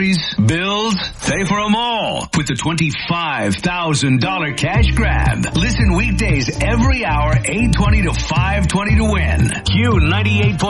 groceries, bills, pay for them all with the $25,000 cash grab. Listen weekdays every hour, 8:20 to 5:20 to win. Q 98.